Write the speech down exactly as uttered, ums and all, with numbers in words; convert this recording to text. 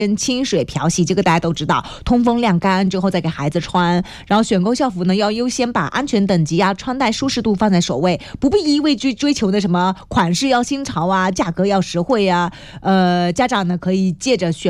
跟清水漂洗，这个大家都知道，通风晾干之后再给孩子穿。然后选购校服呢，要优先把安全等级啊、穿戴舒适度放在首位，不必一味追追求的什么款式要新潮啊、价格要实惠啊。呃，家长呢可以借着选